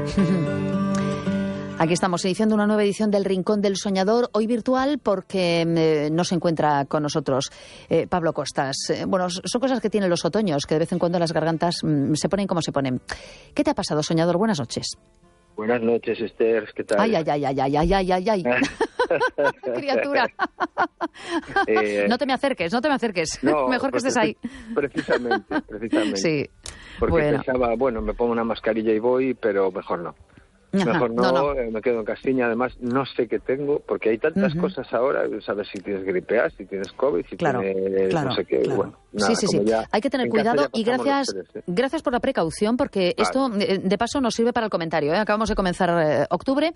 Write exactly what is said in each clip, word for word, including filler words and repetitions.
Aquí estamos iniciando una nueva edición del Rincón del Soñador, hoy virtual porque eh, no se encuentra con nosotros eh, Pablo Costas. Eh, bueno, son cosas que tienen los otoños, que de vez en cuando las gargantas mm, se ponen como se ponen. ¿Qué te ha pasado, Soñador? Buenas noches. Buenas noches, Esther, ¿qué tal? Ay, ay, ay, ay, ay, ay, ay, ay, ay. Criatura. Eh, no te me acerques, no te me acerques. No, Mejor que estés ahí. Precisamente, precisamente. Sí. Porque bueno. pensaba, bueno, me pongo una mascarilla y voy, pero mejor no. Ajá, mejor no, no, no. Eh, me quedo en Castiña. Además, no sé qué tengo, porque hay tantas uh-huh. cosas ahora, sabes si tienes gripe A, si tienes COVID, si claro, tienes claro, no sé qué. Claro. Bueno, nada, sí, sí, sí. Hay que tener cuidado y gracias tres, ¿eh? gracias por la precaución, porque vale. esto, de paso, nos sirve para el comentario. ¿eh? Acabamos de comenzar eh, octubre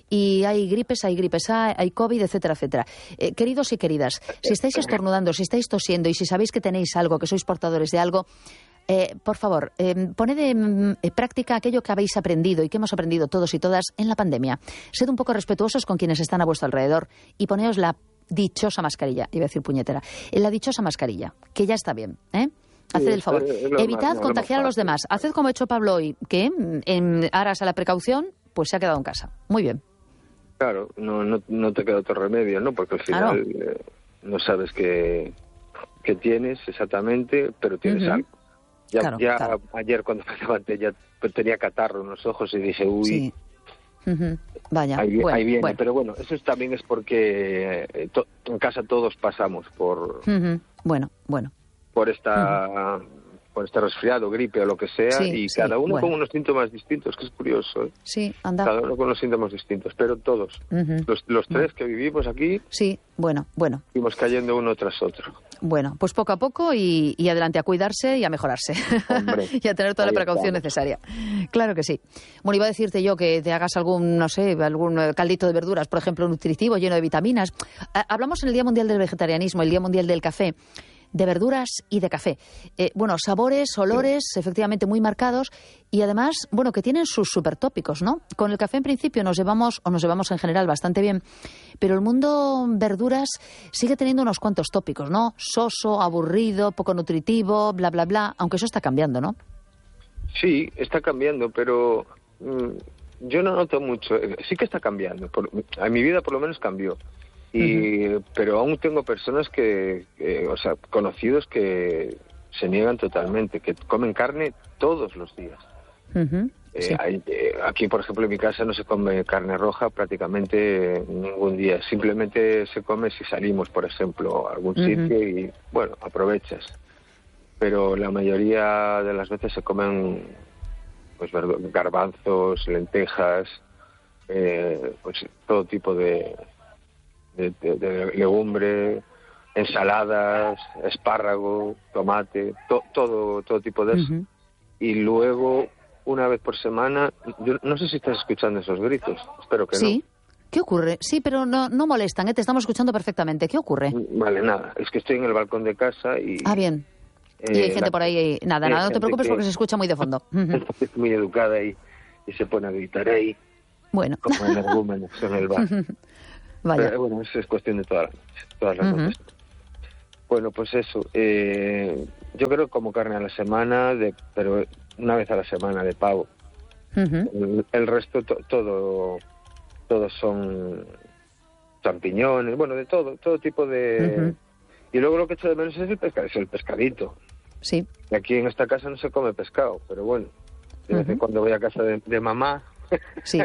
y hay gripes, hay gripes A, hay COVID, etcétera, etcétera. Eh, queridos y queridas, si estáis estornudando, si estáis tosiendo y si sabéis que tenéis algo, que sois portadores de algo, Eh, por favor, eh, poned en eh, práctica aquello que habéis aprendido y que hemos aprendido todos y todas en la pandemia. Sed un poco respetuosos con quienes están a vuestro alrededor y poneos la dichosa mascarilla, iba a decir puñetera, la dichosa mascarilla, que ya está bien, ¿eh? Haced el favor. Evitad más, contagiar a los demás. Haced como ha hecho Pablo hoy, que en aras a la precaución, pues se ha quedado en casa. Muy bien. Claro, no, no, no te queda otro remedio, ¿no? Porque al final claro. eh, no sabes qué, qué tienes exactamente, pero tienes uh-huh. algo. Ya, claro, ya claro. ayer cuando me levanté ya tenía catarro en los ojos y dije, uy, sí. uh-huh. Vaya, ahí, bueno, ahí viene. Bueno. Pero bueno, eso también es porque eh, to, en casa todos pasamos por uh-huh. bueno, bueno, por esta uh-huh. por este resfriado, gripe o lo que sea, sí, y sí, cada uno bueno. con unos síntomas distintos, que es curioso. ¿eh? Sí, anda. Cada uno con unos síntomas distintos, pero todos. Uh-huh. Los, los tres uh-huh. que vivimos aquí, sí, bueno, bueno. fuimos cayendo uno tras otro. Bueno, pues poco a poco y, y adelante a cuidarse y a mejorarse. Hombre, y a tener toda la precaución estamos. necesaria. Claro que sí. Bueno, iba a decirte yo que te hagas algún, no sé, algún caldito de verduras, por ejemplo, nutritivo, lleno de vitaminas. Hablamos en el Día Mundial del Vegetarianismo, el Día Mundial del Café, de verduras y de café. Eh, bueno, sabores, olores, sí. efectivamente muy marcados y además, bueno, que tienen sus supertópicos, ¿no? Con el café en principio nos llevamos, o nos llevamos en general bastante bien, pero el mundo verduras sigue teniendo unos cuantos tópicos, ¿no? Soso, aburrido, poco nutritivo, bla, bla, bla, aunque eso está cambiando, ¿no? Sí, está cambiando, pero mmm, yo no noto mucho. Sí que está cambiando. Por, en mi vida por lo menos cambió. Y, uh-huh. Pero aún tengo personas que, eh, o sea, conocidos que se niegan totalmente, que comen carne todos los días. Uh-huh. Eh, sí. hay, eh, aquí, por ejemplo, en mi casa no se come carne roja prácticamente ningún día. Simplemente se come si salimos, por ejemplo, a algún uh-huh. sitio y, bueno, aprovechas. Pero la mayoría de las veces se comen pues garbanzos, lentejas, eh, pues todo tipo de... De, de, de legumbre, ensaladas, espárrago, tomate, to, todo todo tipo de eso. Uh-huh. Y luego, una vez por semana, yo no sé si estás escuchando esos gritos, espero que sí. no. ¿Sí? ¿Qué ocurre? Sí, pero no, no molestan, ¿eh? Te estamos escuchando perfectamente. ¿Qué ocurre? Vale, nada, es que estoy en el balcón de casa y... Ah, bien. Eh, y hay gente la, por ahí, nada, nada, no te preocupes que, porque se escucha muy de fondo. Uh-huh. Es muy educada y, y se pone a gritar ahí. Bueno. Como energúmenos en el bar. Vaya. Pero, bueno, eso es cuestión de todas las noches, todas las uh-huh. noches. Bueno, pues eso. Eh, yo creo que como carne a la semana, de, pero una vez a la semana de pavo. Uh-huh. El, el resto to, todo, todos son champiñones, bueno, de todo, todo tipo de. Uh-huh. Y luego lo que echo de menos es el pescado, es el pescadito. Sí. Y aquí en esta casa no se come pescado, pero bueno, de vez en uh-huh. cuando voy a casa de, de mamá. Sí.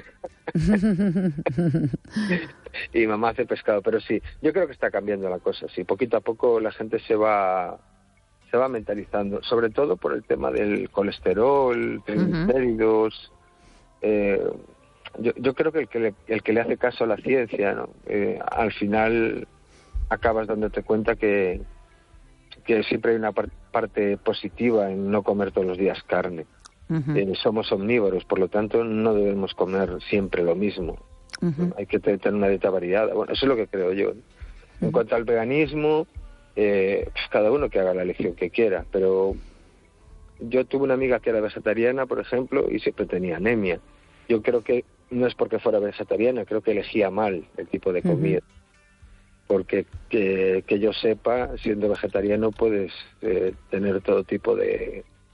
Y mamá hace pescado, pero sí, yo creo que está cambiando la cosa, sí, poquito a poco la gente se va se va mentalizando, sobre todo por el tema del colesterol, triglicéridos. Uh-huh. eh, yo, yo creo que el que le, el que le hace caso a la ciencia, ¿no? eh, al final acabas dándote cuenta que que siempre hay una par- parte positiva en no comer todos los días carne. Uh-huh. Eh, somos omnívoros, por lo tanto no debemos comer siempre lo mismo. Uh-huh. Hay que tener una dieta variada. Bueno, eso es lo que creo yo. En uh-huh. cuanto al veganismo, eh, pues cada uno que haga la elección que quiera, pero yo tuve una amiga que era vegetariana, por ejemplo, y siempre tenía anemia. Yo creo que no es porque fuera vegetariana, creo que elegía mal el tipo de comida. Uh-huh. Porque que, que yo sepa, siendo vegetariano puedes eh, tener todo tipo de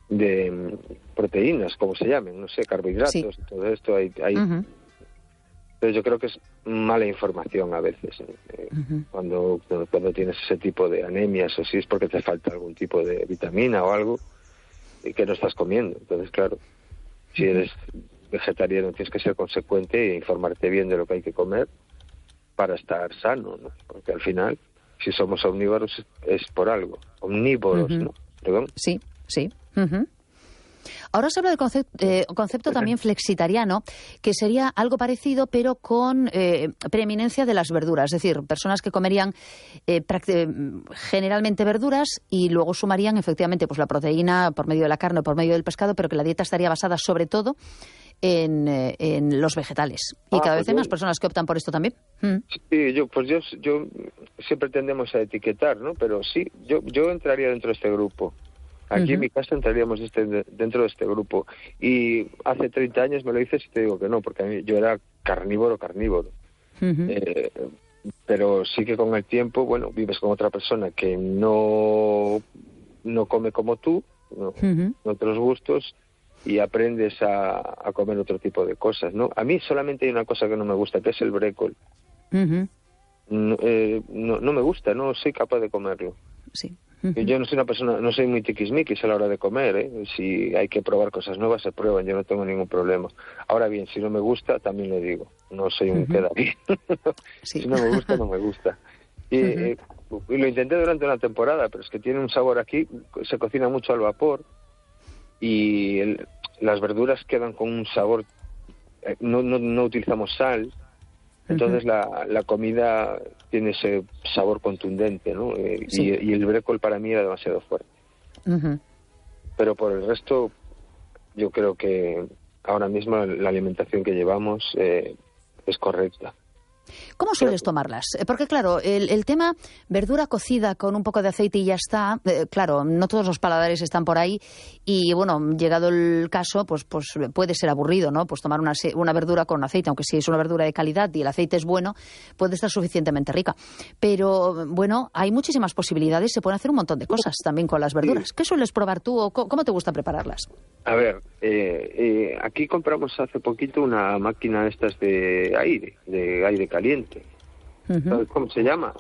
de proteínas, como se llamen, no sé, carbohidratos, sí. y todo esto. Hay, hay... Uh-huh. Pero yo creo que es mala información a veces, eh, uh-huh. cuando, cuando tienes ese tipo de anemias, o si es porque te falta algún tipo de vitamina o algo y que no estás comiendo. Entonces, claro, si eres vegetariano tienes que ser consecuente e informarte bien de lo que hay que comer para estar sano, ¿no? Porque al final, si somos omnívoros es por algo. Omnívoros, uh-huh. ¿no? Perdón. Sí, sí. Uh-huh. Ahora se habla del concepto, eh, concepto también flexitariano, que sería algo parecido, pero con eh, preeminencia de las verduras. Es decir, personas que comerían eh, generalmente verduras y luego sumarían efectivamente pues la proteína por medio de la carne o por medio del pescado, pero que la dieta estaría basada sobre todo en, eh, en los vegetales. Y ah, cada pues vez hay yo... más personas que optan por esto también. Mm. Sí, yo, pues yo, yo siempre tendemos a etiquetar, ¿no? Pero sí, yo, yo entraría dentro de este grupo. Aquí uh-huh. en mi casa entraríamos este, dentro de este grupo. Y hace treinta años me lo dices y te digo que no, porque a mí, yo era carnívoro, carnívoro. Uh-huh. Eh, pero sí que con el tiempo, bueno, vives con otra persona que no, no come como tú, no, uh-huh. otros gustos, y aprendes a, a comer otro tipo de cosas, ¿no? A mí solamente hay una cosa que no me gusta, que es el brécol. Uh-huh. No, eh, no, no me gusta, no soy capaz de comerlo. Sí. Uh-huh. Yo no soy una persona, no soy muy tiquismiquis a la hora de comer, ¿eh? Si hay que probar cosas nuevas, se prueban, yo no tengo ningún problema. Ahora bien, si no me gusta, también lo digo, no soy un uh-huh. queda bien. Sí. Si no me gusta, no me gusta. Y, uh-huh. eh, y lo intenté durante una temporada, pero es que tiene un sabor aquí, se cocina mucho al vapor, y el, las verduras quedan con un sabor, eh, no, no, no utilizamos sal, entonces uh-huh. la, la comida tiene ese sabor contundente, ¿no? Eh, sí. y, y el brécol para mí era demasiado fuerte. Uh-huh. Pero por el resto, yo creo que ahora mismo la alimentación que llevamos eh, es correcta. ¿Cómo sueles tomarlas? Porque claro, el, el tema verdura cocida con un poco de aceite y ya está, eh, claro, no todos los paladares están por ahí y bueno, llegado el caso, pues pues puede ser aburrido, ¿no? Pues tomar una, una verdura con aceite, aunque si es una verdura de calidad y el aceite es bueno, puede estar suficientemente rica. Pero bueno, hay muchísimas posibilidades, se pueden hacer un montón de cosas también con las verduras. ¿Qué sueles probar tú o cómo te gusta prepararlas? A ver, eh, eh, aquí compramos hace poquito una máquina de estas de aire, de aire caliente. Uh-huh. ¿Sabes cómo se llama?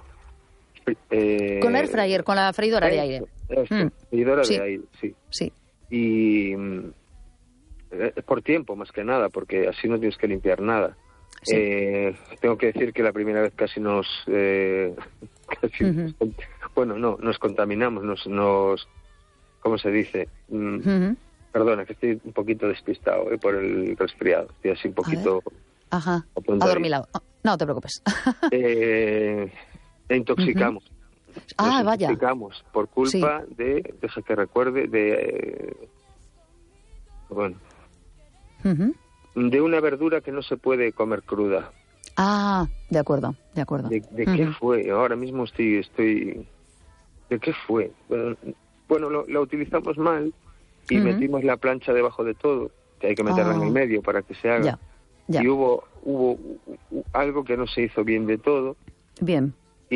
Eh, con la air fryer, con la freidora eh, de aire. Esto, mm. freidora sí. de aire, sí. Sí. Y eh, por tiempo, más que nada, porque así no tienes que limpiar nada. Sí. Eh, tengo que decir que la primera vez casi nos... Eh, casi uh-huh. nos, bueno, no, nos contaminamos, nos... nos ¿cómo se dice? Mm, uh-huh. Perdona, que estoy un poquito despistado eh, por el resfriado. Estoy así un poquito... Ajá, adormilado. No te preocupes. eh, intoxicamos. Uh-huh. Ah, vaya. Intoxicamos por culpa sí. de, deja que recuerde, de... Eh, bueno... Uh-huh. De una verdura que no se puede comer cruda. Ah, de acuerdo, de acuerdo. ¿De, de uh-huh. qué fue? Ahora mismo estoy... estoy ¿de qué fue? Bueno, bueno lo, lo utilizamos mal y uh-huh. metimos la plancha debajo de todo, que hay que meterla oh. en el medio para que se haga. Ya, ya. Y hubo, hubo hubo algo que no se hizo bien de todo. Bien.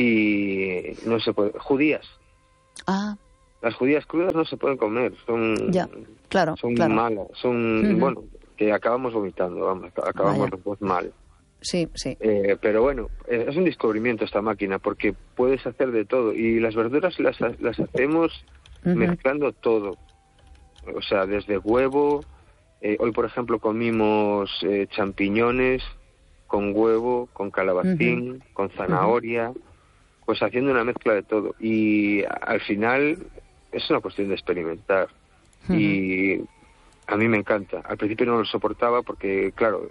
Y no se puede... Judías. Ah. Las judías crudas no se pueden comer, son... Ya, claro, Son claro. malas, son... Uh-huh. Bueno, que acabamos vomitando, vamos, acabamos los dos mal. Sí, sí. Eh, pero bueno, es un descubrimiento esta máquina, porque puedes hacer de todo. Y las verduras las, las hacemos uh-huh. mezclando todo. O sea, desde huevo... Eh, hoy, por ejemplo, comimos eh, champiñones con huevo, con calabacín, uh-huh. con zanahoria, uh-huh. pues haciendo una mezcla de todo. Y al final es una cuestión de experimentar. Uh-huh. Y a mí me encanta. Al principio no lo soportaba porque, claro,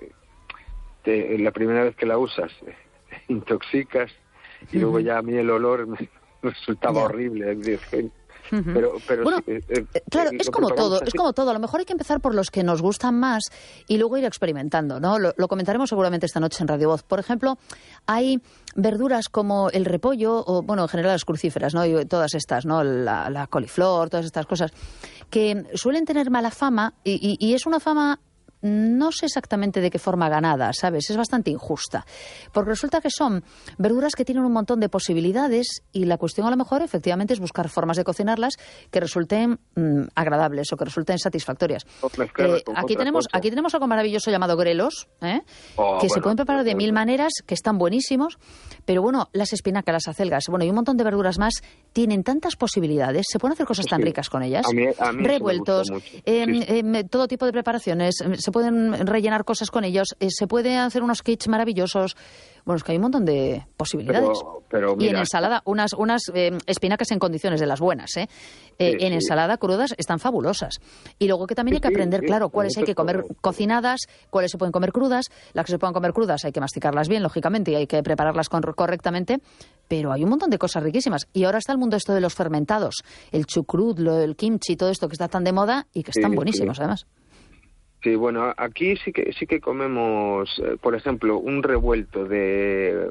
te, la primera vez que la usas te intoxicas y uh-huh. luego ya a mí el olor me resultaba yeah. horrible. Uh-huh. Pero, pero bueno, sí, eh, claro, eh, es como todo, así. es como todo. A lo mejor hay que empezar por los que nos gustan más y luego ir experimentando, ¿no? Lo, lo comentaremos seguramente esta noche en Radio Voz. Por ejemplo, hay verduras como el repollo o, bueno, en general las crucíferas, ¿no? Y todas estas, ¿no? La, la coliflor, todas estas cosas que suelen tener mala fama y, y, y es una fama no sé exactamente de qué forma ganada, ¿sabes? Es bastante injusta. Porque resulta que son verduras que tienen un montón de posibilidades y la cuestión a lo mejor efectivamente es buscar formas de cocinarlas que resulten mmm, agradables o que resulten satisfactorias. Eh, aquí, tenemos, aquí tenemos algo maravilloso llamado grelos, ¿eh? oh, que bueno, se pueden preparar de mil maneras, que están buenísimos, pero bueno, las espinacas, las acelgas, bueno, y un montón de verduras más tienen tantas posibilidades, se pueden hacer cosas tan sí. ricas con ellas. A mí, a mí revueltos, eh, sí. eh, todo tipo de preparaciones, se pueden rellenar cosas con ellos, eh, se puede hacer unos kits maravillosos. Bueno, es que hay un montón de posibilidades. Pero, pero mira, y en ensalada, unas, unas eh, espinacas en condiciones de las buenas, ¿eh? eh sí, en sí. ensalada crudas están fabulosas. Y luego que también sí, hay que aprender, sí, claro, cuáles hay que comer cocinadas, cuáles se pueden comer crudas. Las que se puedan comer crudas hay que masticarlas bien, lógicamente, y hay que prepararlas con, correctamente. Pero hay un montón de cosas riquísimas. Y ahora está el mundo esto de los fermentados. El chucrut, lo, el kimchi, todo esto que está tan de moda y que están sí, buenísimos, sí. además. Sí, bueno, aquí sí que sí que comemos, eh, por ejemplo, un revuelto de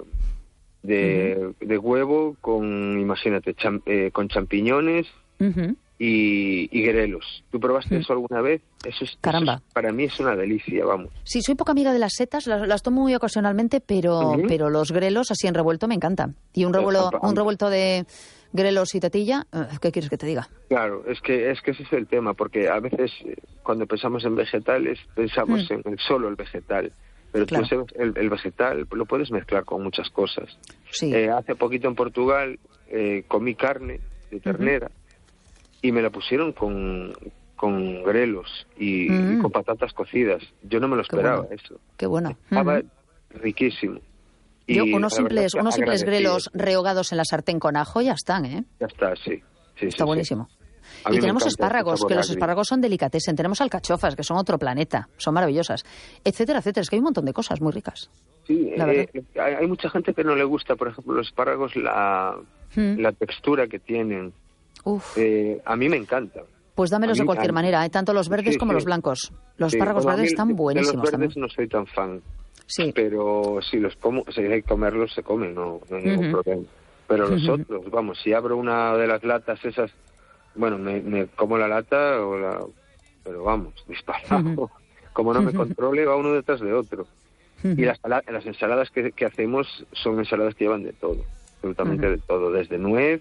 de, uh-huh. de huevo con, imagínate, cham, eh, con champiñones uh-huh. y, y grelos. ¿Tú probaste uh-huh. eso alguna vez? Eso es, Caramba. Eso es, para mí es una delicia, vamos. Sí, soy poca amiga de las setas, las, las tomo muy ocasionalmente, pero uh-huh. pero los grelos así en revuelto me encantan. Y un revuelo, un revuelto de grelos y tetilla, ¿qué quieres que te diga? Claro, es que es que ese es el tema, porque a veces cuando pensamos en vegetales pensamos mm. en el, solo el vegetal, pero claro. tú el, el vegetal lo puedes mezclar con muchas cosas. Sí. Eh, hace poquito en Portugal eh, comí carne de ternera uh-huh. y me la pusieron con, con grelos y, mm. y con patatas cocidas. Yo no me lo esperaba. Qué bueno. Eso. Qué bueno. Estaba uh-huh. riquísimo. Yo, unos simples, unos simples grelos rehogados en la sartén con ajo ya están, ¿eh? Ya está, sí. sí está sí, buenísimo. Sí. Y tenemos espárragos, que los espárragos son delicatessen. Tenemos alcachofas, que son otro planeta, son maravillosas, etcétera, etcétera. Es que hay un montón de cosas muy ricas. Sí, eh, hay, hay mucha gente que no le gusta, por ejemplo, los espárragos, la, hmm. la textura que tienen. Uf. Eh, a mí me encanta. Pues dámelos mí, de cualquier mí, manera, ¿eh? Tanto los verdes sí, como sí. los blancos. Los sí, espárragos bueno, verdes están buenísimos. De los verdes también. no soy tan fan. Sí. Pero si los como, si hay que comerlos, se comen, no, no hay ningún uh-huh. problema. Pero los uh-huh. otros, vamos, si abro una de las latas esas, bueno, me, me como la lata, o la, pero vamos, disparado. Uh-huh. Como no me controle, va uno detrás de otro. Uh-huh. Y las, las ensaladas que, que hacemos son ensaladas que llevan de todo, absolutamente uh-huh. de todo, desde nuez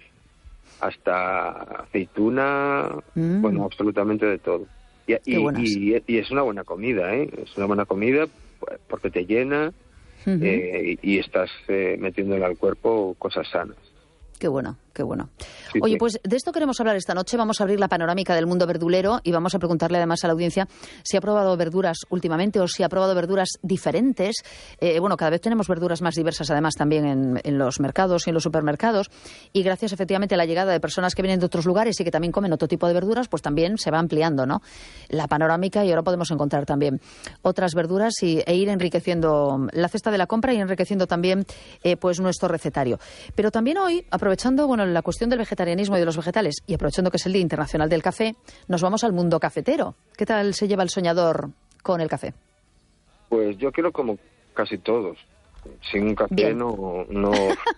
hasta aceituna, uh-huh. bueno, absolutamente de todo. Y, y, y, y es una buena comida, ¿eh? Es una buena comida porque te llena uh-huh. eh, y, y estás eh, metiéndole al cuerpo cosas sanas. Qué bueno, qué bueno. Sí, Oye, sí. pues de esto queremos hablar esta noche. Vamos a abrir la panorámica del mundo verdulero y vamos a preguntarle además a la audiencia si ha probado verduras últimamente o si ha probado verduras diferentes. Eh, bueno, cada vez tenemos verduras más diversas además también en, en los mercados y en los supermercados. Y gracias efectivamente a la llegada de personas que vienen de otros lugares y que también comen otro tipo de verduras, pues también se va ampliando, ¿no? La panorámica, y ahora podemos encontrar también otras verduras y, e ir enriqueciendo la cesta de la compra y enriqueciendo también eh, pues nuestro recetario. Pero también hoy, aprovechando bueno la cuestión del vegetarianismo y de los vegetales y aprovechando que es el Día Internacional del Café, nos vamos al mundo cafetero. ¿Qué tal se lleva el soñador con el café? Pues yo quiero como casi todos. Sin un café Bien. no... No,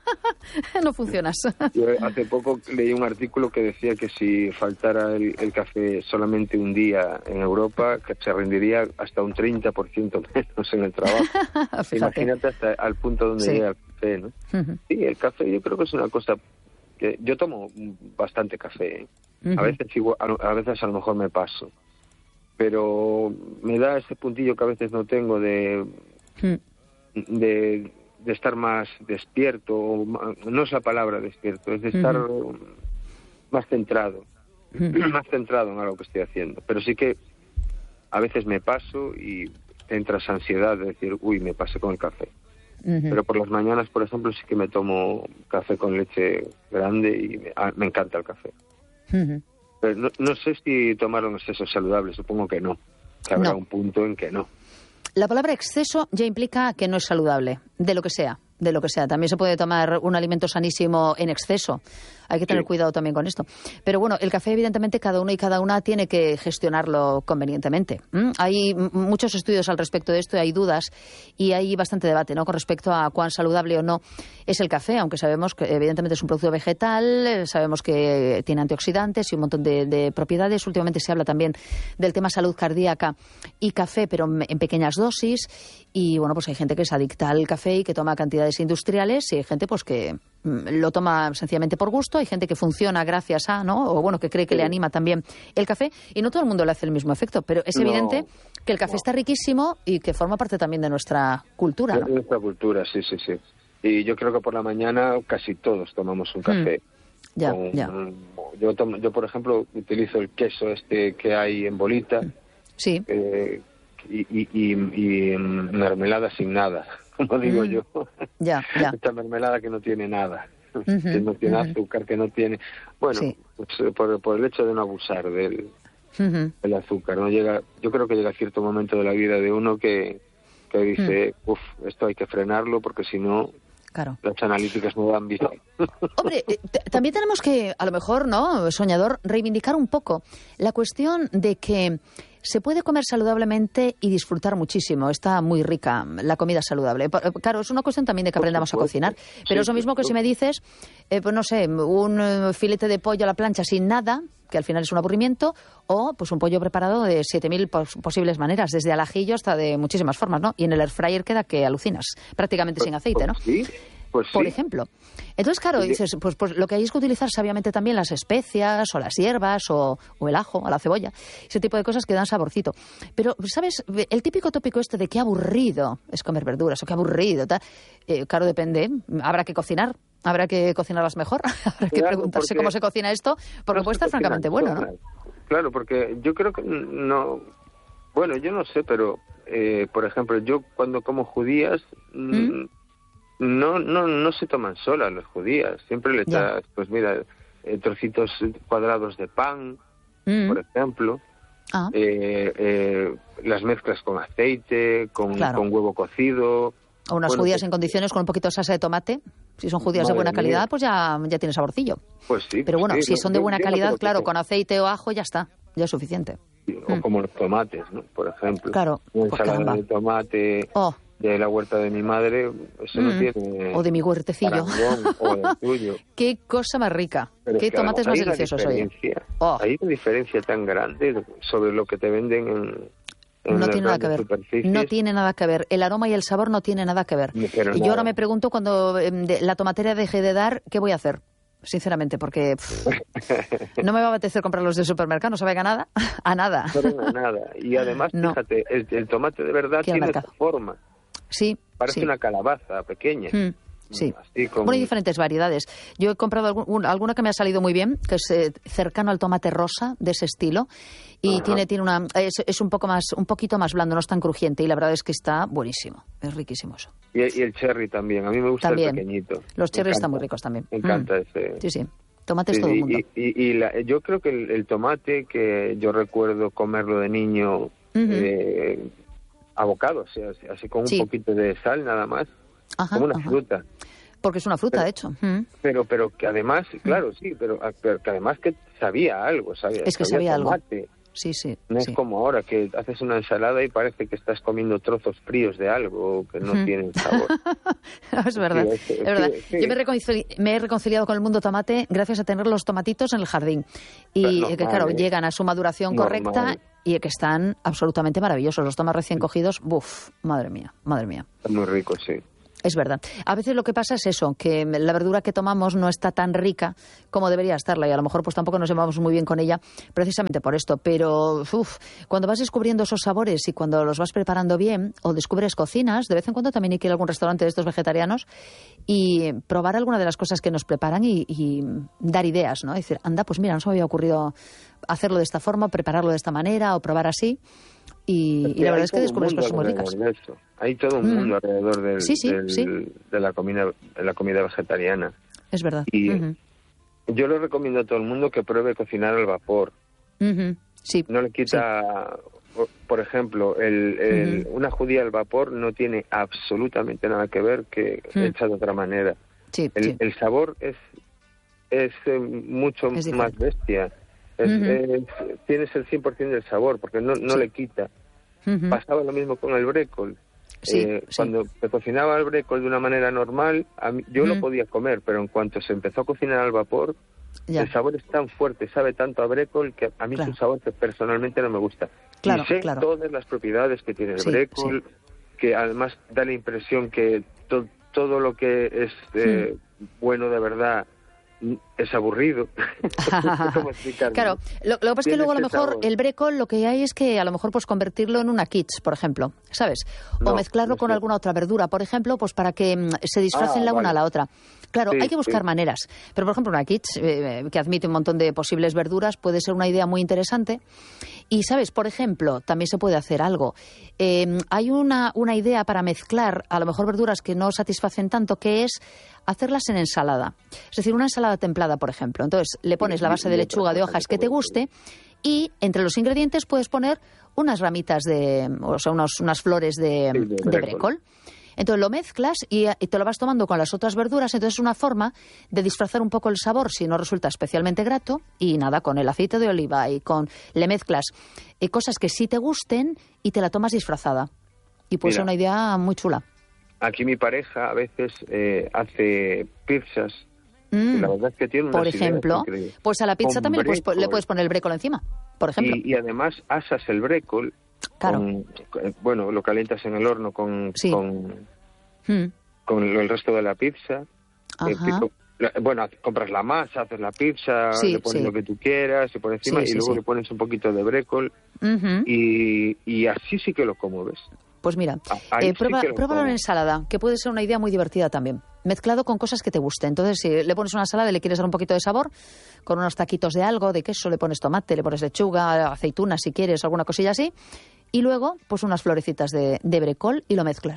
no funcionas. Yo hace poco leí un artículo que decía que si faltara el, el café solamente un día en Europa, que se rendiría hasta un treinta por ciento menos en el trabajo. Imagínate hasta al punto donde sí. llega el café, ¿no? Uh-huh. Sí, el café yo creo que es una cosa que... Yo tomo bastante café, ¿eh? Uh-huh. A veces igual, a veces a lo mejor me paso. Pero me da ese puntillo que a veces no tengo de... Uh-huh. De, de estar más despierto, no es la palabra despierto, es de estar uh-huh. más centrado, uh-huh. más centrado en algo que estoy haciendo. Pero sí que a veces me paso y entra esa ansiedad de decir, uy, me pasé con el café. Uh-huh. Pero por las mañanas, por ejemplo, sí que me tomo café con leche grande y me, ah, me encanta el café. Uh-huh. Pero no, no sé si tomarlo en exceso saludable, supongo que no, que habrá no. un punto en que no. La palabra exceso ya implica que no es saludable, de lo que sea, de lo que sea. También se puede tomar un alimento sanísimo en exceso. Hay que tener Sí. cuidado también con esto. Pero bueno, el café, evidentemente, cada uno y cada una tiene que gestionarlo convenientemente. ¿Mm? Hay m- muchos estudios al respecto de esto y hay dudas y hay bastante debate, ¿no?, con respecto a cuán saludable o no es el café, aunque sabemos que evidentemente es un producto vegetal, eh, sabemos que tiene antioxidantes y un montón de, de propiedades. Últimamente se habla también del tema salud cardíaca y café, pero en en pequeñas dosis. Y bueno, pues hay gente que es adicta al café y que toma cantidades industriales, y hay gente pues que mm, lo toma sencillamente por gusto. Hay gente que funciona gracias a, ¿no?, o bueno, que cree que Sí. le anima también el café, y no todo el mundo le hace el mismo efecto, pero es No, evidente que el café no. está riquísimo y que forma parte también de nuestra cultura, De ¿no? nuestra cultura, sí, sí, sí. Y yo creo que por la mañana casi todos tomamos un café. Ya, con- ya. Yo, tomo- yo, por ejemplo, utilizo el queso este que hay en bolita Sí. eh, y, y, y, y, mm, mermelada sin nada, como digo Mm. yo. Ya, ya. Esta mermelada que no tiene nada, Ujú, que no tiene ujú. azúcar, que no tiene... Bueno, Sí. pues, eh, por, por el hecho de no abusar del, Ujú. del azúcar, no llega. Yo creo que llega cierto momento de la vida de uno que, que dice, uff, esto hay que frenarlo porque si no, Claro. las analíticas no dan vida. Hombre, eh, t- también tenemos que, a lo mejor, ¿no, soñador, reivindicar un poco la cuestión de que se puede comer saludablemente y disfrutar muchísimo. Está muy rica la comida saludable. Pa- Claro, es una cuestión también de que Por aprendamos a supuesto. cocinar. Sí, Pero es lo mismo que claro. si me dices, eh, pues no sé, un eh, filete de pollo a la plancha sin nada, que al final es un aburrimiento, o pues un pollo preparado de siete mil pos- posibles maneras, desde al ajillo hasta de muchísimas formas, ¿no? Y en el air fryer queda que alucinas, prácticamente sin aceite, ¿no? Pues sí, pues Por sí. ejemplo. Entonces, claro, Sí. dices, pues, pues lo que hay es que utilizar sabiamente también las especias o las hierbas o, o el ajo o la cebolla, ese tipo de cosas que dan saborcito. Pero, ¿sabes? El típico tópico este de qué aburrido es comer verduras o qué aburrido, tal. Eh, claro, depende. Habrá que cocinar. Habrá que cocinarlas mejor. Habrá que Claro, preguntarse porque cómo se cocina esto, porque no puede se estar cocinan francamente bueno, ¿no? solas. Claro, porque yo creo que no... Bueno, yo no sé, pero, eh, por ejemplo, yo cuando como judías... mm, ¿Mm? No, no, no se toman solas las judías. Siempre le Ya. echas, pues mira, eh, trocitos cuadrados de pan, Mm. por ejemplo. Ah, Eh, eh, las mezclas con aceite, con, Claro. con huevo cocido. o unas Bueno, judías pues, en condiciones con un poquito de salsa de tomate. Si son judías de Madre buena mía. calidad, pues ya, ya tiene saborcillo. Pues sí. Pero bueno, sí, si no, son de yo- buena yo no calidad, creo que claro, sea- con aceite o ajo ya está, ya es suficiente. O Mm. como los tomates, ¿no? Por ejemplo. Claro, Una pues ensalada caramba. de tomate Oh, de la huerta de mi madre, eso no Mm. tiene... o de mi huertecillo. parangón, o del tuyo. Qué cosa más rica. Pero Qué es que a lo tomates mejor más hay una deliciosos, oye. diferencia- Oh. Hay una diferencia tan grande sobre lo que te venden en, en No las tiene nada que grandes ver. superficies. No tiene nada que ver. El aroma y el sabor no tiene nada que ver. Pero Y yo nada. ahora me pregunto cuando em, de- la tomatera deje de dar, ¿qué voy a hacer? Sinceramente, porque pff, no me va a apetecer comprar los del supermercado, no sabe a nada. A nada. No tengo nada. Y además, No. fíjate, el, el tomate de verdad Aquí al tiene mercado. esa forma. Sí. Parece sí. una calabaza pequeña. Mm, sí. Así como... Bueno, hay diferentes variedades. Yo he comprado algún- un- alguna que me ha salido muy bien, que es eh, cercano al tomate rosa, de ese estilo, y Ajá. tiene, tiene una, es, es un poco más, un poquito más blando, no es tan crujiente, y la verdad es que está buenísimo, es riquísimo eso. Y, y el cherry también. A mí me gusta También. el pequeñito. Los Me cherries están encanta. muy ricos también. Me encanta Mm. ese. Sí, sí. Tomates Sí, todo el y- mundo. Y, y- y la- yo creo que el, el tomate, que yo recuerdo comerlo de niño, eh, abocado, o sea, así, así con un Sí. poquito de sal nada más, Ajá, como una ajá. fruta. Porque es una fruta, Pero- de hecho. Mm. Pero pero que además, claro, sí, pero, pero que además que sabía algo, sabía, Es que sabía algo. tomate. Sí, sí. No es sí. como ahora que haces una ensalada y parece que estás comiendo trozos fríos de algo que no Ujú. tienen sabor. Es verdad, Sí, sí, es verdad. sí, sí. Yo me, reconcili- me he reconciliado con el mundo tomate gracias a tener los tomatitos en el jardín. Y Normal, eh, que, claro, ¿eh? llegan a su maduración Normal. correcta y que están absolutamente maravillosos. Los tomas recién cogidos, buf, madre mía, madre mía. Está muy rico, sí. Es verdad. A veces lo que pasa es eso, que la verdura que tomamos no está tan rica como debería estarla y a lo mejor pues tampoco nos llevamos muy bien con ella precisamente por esto. Pero uf, cuando vas descubriendo esos sabores y cuando los vas preparando bien o descubres cocinas, de vez en cuando también hay que ir a algún restaurante de estos vegetarianos y probar alguna de las cosas que nos preparan y, y dar ideas, ¿no? Decir, anda, pues mira, no se me había ocurrido hacerlo de esta forma, prepararlo de esta manera o probar así. Y, y la verdad es que descubres cosas muy ricas. De eso. Hay todo un Mm. mundo alrededor del, Sí, sí, del- sí. de la comida de la comida vegetariana. Es verdad. Y Ujú. yo le recomiendo a todo el mundo que pruebe cocinar al vapor. Ujú. Sí. No le quita, por, por ejemplo, el, el, uh-huh. una judía al vapor no tiene absolutamente nada que ver que uh-huh. hecha de otra manera. Sí, el, sí. el sabor es, es eh, mucho es más bestia. Es, uh-huh. es, tienes el cien por ciento del sabor, porque no, no sí. le quita. Uh-huh. Pasaba lo mismo con el brécol. Sí, eh, sí. Cuando se cocinaba el brécol de una manera normal, a mí, yo uh-huh. lo podía comer, pero en cuanto se empezó a cocinar al vapor, ya. el sabor es tan fuerte, sabe tanto a brécol, que a mí claro. su sabor personalmente no me gusta. Claro, y sé claro. todas las propiedades que tiene el sí, brécol, sí. que además da la impresión que to, todo lo que es eh, hmm. bueno de verdad es aburrido. ¿Cómo explicarlo? Claro, lo, lo que pasa es que luego a lo mejor sabor. el brécol lo que hay es que a lo mejor pues convertirlo en una quiche, por ejemplo, ¿sabes? O no, mezclarlo no con alguna otra verdura, por ejemplo, pues para que mm, se disfracen ah, la una vale. a la otra. Claro, sí, hay que buscar sí. maneras. Pero, por ejemplo, una quiche eh, que admite un montón de posibles verduras puede ser una idea muy interesante. Y, ¿sabes? Por ejemplo, también se puede hacer algo. Eh, hay una, una idea para mezclar a lo mejor verduras que no satisfacen tanto, que es hacerlas en ensalada. Es decir, una ensalada templada, por ejemplo. Entonces, le pones la base de lechuga, de hojas que te guste y entre los ingredientes puedes poner unas ramitas de, o sea, unos, unas flores de, sí, de, de brécol. Entonces lo mezclas y, y te lo vas tomando con las otras verduras. Entonces es una forma de disfrazar un poco el sabor si no resulta especialmente grato. Y nada, con el aceite de oliva y con le mezclas eh, cosas que sí te gusten y te la tomas disfrazada. Y puede ser una idea muy chula. Aquí mi pareja a veces eh, hace pizzas. Mm. La verdad es que tiene unas Por ejemplo, pues a la pizza con también le puedes, le puedes poner el brécol encima, por ejemplo. Y, y además asas el brécol. Claro. Con, bueno, lo calientas en el horno con sí. con, mm. con el resto de la pizza. Eh, pico, bueno, compras la masa, haces la pizza, sí, le pones sí. lo que tú quieras y por encima sí, y sí, luego sí. le pones un poquito de brécol uh-huh. y, y así sí que lo como, ¿ves? Pues mira, eh, prueba, sí pruébalo en ensalada, que puede ser una idea muy divertida también. Mezclado con cosas que te gusten. Entonces, si le pones una ensalada y le quieres dar un poquito de sabor, con unos taquitos de algo, de queso, le pones tomate, le pones lechuga, aceitunas si quieres, alguna cosilla así. Y luego, pues unas florecitas de, de brécol y lo mezclas.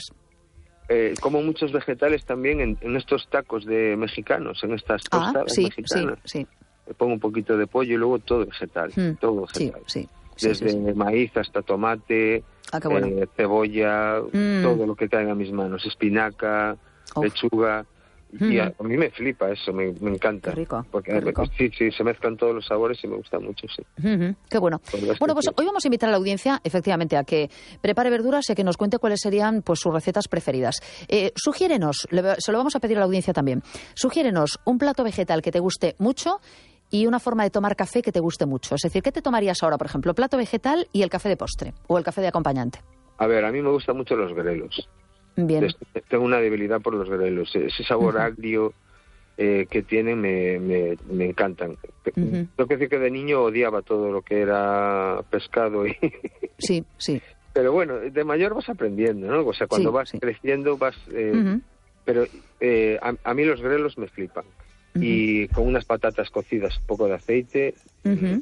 Eh, como muchos vegetales también en, en estos tacos de mexicanos, en estas tostadas ah, sí, mexicanas. Sí, sí. Le pongo un poquito de pollo y luego todo vegetal. Hmm. Todo vegetal. Sí, sí. Sí, Desde sí, sí. maíz hasta tomate, ah, qué bueno. eh, cebolla, mm. todo lo que caiga a mis manos, espinaca, Uf. lechuga. Mm. Y a, a mí me flipa eso, me, me encanta. Qué rico, porque qué rico. Sí, sí, se mezclan todos los sabores y me gusta mucho, sí. Mm-hmm. Qué bueno. Bueno, pues hoy vamos a invitar a la audiencia, efectivamente, a que prepare verduras y a que nos cuente cuáles serían pues sus recetas preferidas. Eh, sugiérenos, le, se lo vamos a pedir a la audiencia también, sugiérenos un plato vegetal que te guste mucho y una forma de tomar café que te guste mucho. Es decir, ¿qué te tomarías ahora, por ejemplo? Plato vegetal y el café de postre o el café de acompañante. A ver, a mí me gustan mucho los grelos. Bien. Tengo una debilidad por los grelos. Ese sabor uh-huh. agrio eh, que tienen me, me, me encantan. Uh-huh. Tengo que decir que de niño odiaba todo lo que era pescado. Y sí, sí. Pero bueno, de mayor vas aprendiendo, ¿no? O sea, cuando sí, vas sí. creciendo vas... Eh, uh-huh. Pero eh, a, a mí los grelos me flipan. Uh-huh. Y con unas patatas cocidas, un poco de aceite. Uh-huh.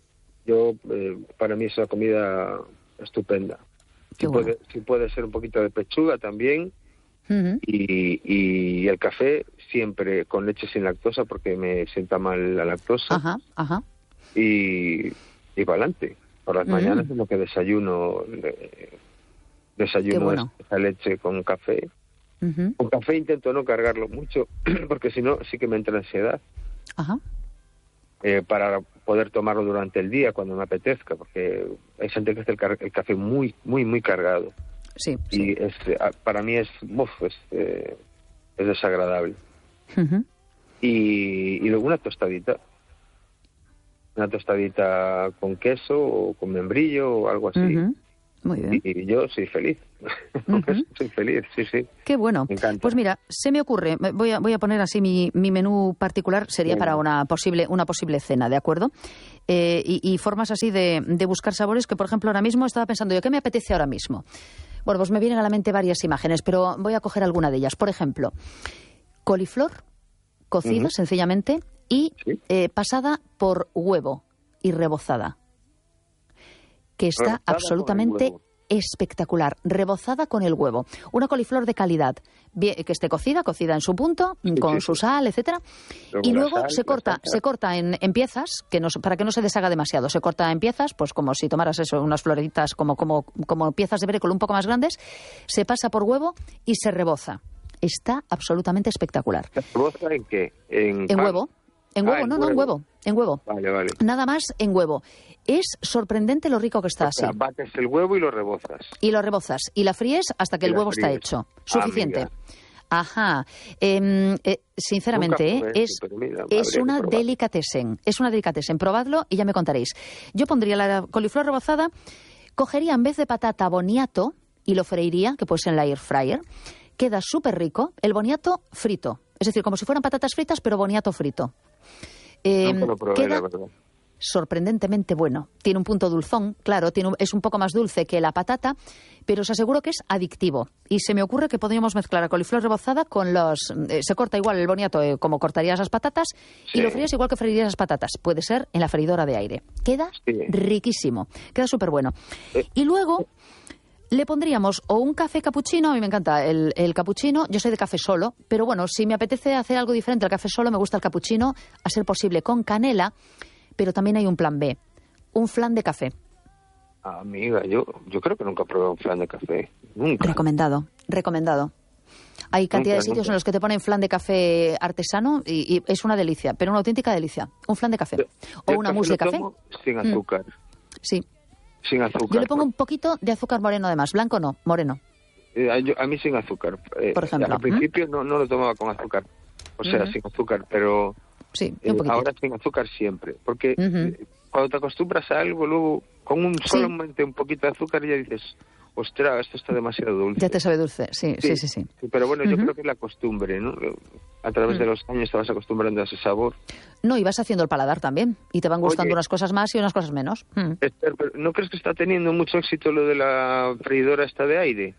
Yo, eh, para mí es una comida estupenda. Si, bueno. puede, si puede ser un poquito de pechuga también. Uh-huh. y, y el café siempre con leche sin lactosa porque me sienta mal la lactosa. Ajá, ajá. Y, y para adelante. Por las uh-huh. mañanas es lo que desayuno. Eh, desayuno bueno. esa leche con café. Uh-huh. Con café intento no cargarlo mucho porque si no sí que me entra ansiedad. Ajá. Eh, para poder tomarlo durante el día cuando me apetezca, porque hay gente que hace el, car- el café muy, muy, muy cargado. Sí, y sí. Es, para mí es, uf, es, eh, es desagradable. Uh-huh. Y, y luego una tostadita. Una tostadita con queso o con membrillo o algo así. Uh-huh. Muy bien. Y, y yo soy feliz. Uh-huh. Soy feliz, sí, sí. Qué bueno. Me encanta. Pues mira, se me ocurre, voy a, voy a poner así mi, mi menú particular, sería bueno. para una posible una posible cena, ¿de acuerdo? Eh, y, y formas así de, de buscar sabores que, por ejemplo, ahora mismo estaba pensando yo, ¿qué me apetece ahora mismo? Bueno, pues me vienen a la mente varias imágenes, pero voy a coger alguna de ellas. Por ejemplo, coliflor cocida, uh-huh. sencillamente, y ¿Sí? eh, pasada por huevo y rebozada. Que está rebozada absolutamente espectacular, rebozada con el huevo. Una coliflor de calidad, bien, que esté cocida, cocida en su punto, sí, con sí, su sal, etcétera. Y luego sal, se corta, se corta en, en piezas, que no, para que no se deshaga demasiado. Se corta en piezas, pues como si tomaras eso, unas florecitas, como, como, como piezas de brécol un poco más grandes. Se pasa por huevo y se reboza. Está absolutamente espectacular. ¿Se reboza en qué? En, en huevo. En huevo, ah, no, no, en huevo. En huevo. Vale, vale. Nada más en huevo. Es sorprendente lo rico que está así. O sea, bates el huevo y lo rebozas. Y lo rebozas. Y la fríes hasta que y el huevo fríes. Está hecho. Suficiente. Amiga. Ajá. Eh, eh, sinceramente, eh, es, mira, es una delicatessen. Es una delicatessen. Probadlo y ya me contaréis. Yo pondría la coliflor rebozada, cogería en vez de patata boniato y lo freiría, que puede ser en la air fryer. Queda súper rico. El boniato frito. Es decir, como si fueran patatas fritas, pero boniato frito. Eh, no, probé, queda sorprendentemente bueno. Tiene un punto dulzón, claro, tiene un, es un poco más dulce que la patata, pero os aseguro que es adictivo. Y se me ocurre que podríamos mezclar la coliflor rebozada con los... Eh, se corta igual el boniato eh, como cortarías las patatas, sí. Y lo fríes igual que freirías las patatas. Puede ser en la freidora de aire. Queda sí. riquísimo, queda súper bueno. Eh. Y luego... Le pondríamos o un café capuchino, a mí me encanta el, el capuchino, yo soy de café solo, pero bueno, si me apetece hacer algo diferente al café solo, me gusta el capuchino, a ser posible con canela, pero también hay un plan B, un flan de café. Amiga, yo, yo creo que nunca probé un flan de café, nunca. Recomendado, recomendado. Hay cantidad nunca, de sitios nunca. En los que te ponen flan de café artesano y, y es una delicia, pero una auténtica delicia, un flan de café. Yo, o una mousse de café. Sin azúcar. Mm. Sí. Sin azúcar. Yo le pongo un poquito de azúcar moreno además, blanco no, moreno. Eh, a, yo, a mí sin azúcar. Eh, Por ejemplo. Al principio ¿Mm? no, no lo tomaba con azúcar, o sea, uh-huh. sin azúcar, pero sí, eh, ahora sin azúcar siempre. Porque uh-huh. cuando te acostumbras a algo, luego con un solamente sí. un poquito de azúcar ya dices, ostras, esto está demasiado dulce. Ya te sabe dulce, sí, sí, sí. sí, sí. sí pero bueno, uh-huh. yo creo que es la costumbre, ¿no? A través uh-huh. de los años te vas acostumbrando a ese sabor. No, y vas haciendo el paladar también. Y te van gustando Oye, unas cosas más y unas cosas menos. Mm. Esther, ¿no crees que está teniendo mucho éxito lo de la freidora esta de aire?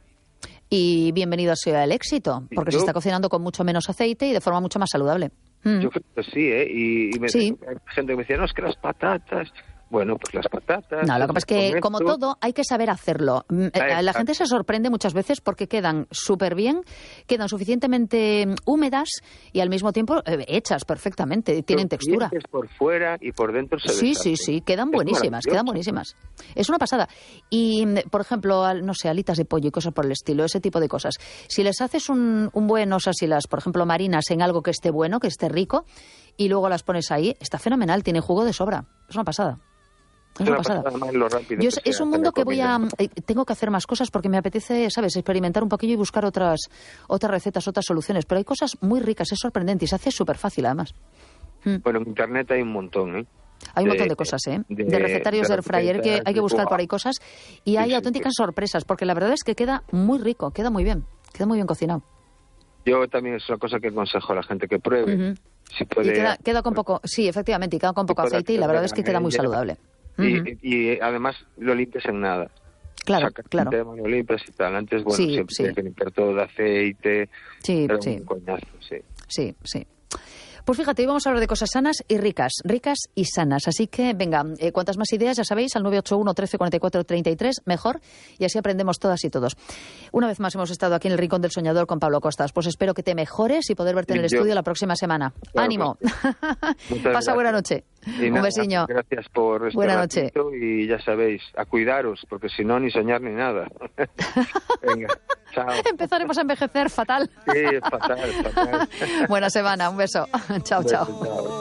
Y bienvenido sea el éxito, porque yo, se está cocinando con mucho menos aceite y de forma mucho más saludable. Mm. Yo creo que sí, ¿eh? Y, y me, sí. hay gente que me decía, no, es que las patatas... Bueno, pues las patatas... No, lo que pasa es que, como todo, hay que saber hacerlo. La, la gente se sorprende muchas veces porque quedan súper bien, quedan suficientemente húmedas y al mismo tiempo eh, hechas perfectamente, tienen textura. Por fuera y por dentro se Sí, sí, sí, quedan buenísimas, quedan buenísimas. Es una pasada. Y, por ejemplo, no sé, alitas de pollo y cosas por el estilo, ese tipo de cosas. Si les haces un, un buen, o sea, si las, por ejemplo, marinas en algo que esté bueno, que esté rico, y luego las pones ahí, está fenomenal, tiene jugo de sobra. Es una pasada. Es una pasada. Yo, es, es un mundo que voy a... Eh, tengo que hacer más cosas porque me apetece, ¿sabes?, experimentar un poquillo y buscar otras otras recetas, otras soluciones. Pero hay cosas muy ricas, es sorprendente y se hace súper fácil, además. Bueno, en Internet hay un montón, ¿eh? Hay un montón de cosas, ¿eh? De, de recetarios de air fryer, que hay que buscar por ahí cosas. Y hay sí, auténticas sí. sorpresas, porque la verdad es que queda muy rico, queda muy bien, queda muy bien cocinado. Yo también es una cosa que aconsejo a la gente que pruebe. Uh-huh. Si puede, y queda, queda con poco... Sí, efectivamente, y queda con poco aceite y la verdad es que queda muy saludable. Y, uh-huh. y, y además lo limpias en nada. Claro, Sacas claro. Tema, lo limpias y tal. Antes, bueno, sí, siempre sí. tienes que limpiar todo de aceite. Sí, era sí. un coñazo, sí. Sí, sí. Pues fíjate, hoy vamos a hablar de cosas sanas y ricas, ricas y sanas. Así que, venga, eh, cuantas más ideas, ya sabéis, al nueve ocho uno, trece, cuarenta y cuatro, treinta y tres, mejor, y así aprendemos todas y todos. Una vez más hemos estado aquí en el Rincón del Soñador con Pablo Costas. Pues espero que te mejores y poder verte en el Yo. estudio la próxima semana. Claro, ¡ánimo! Pasa gracias. Buena noche. Y un nada, besiño. Gracias por este Buena noche. Y ya sabéis, a cuidaros, porque si no, ni soñar ni nada. Venga, chao. Empezaremos a envejecer fatal. Sí, fatal, fatal. Buena semana, un beso. Chao, un beso, chao. chao.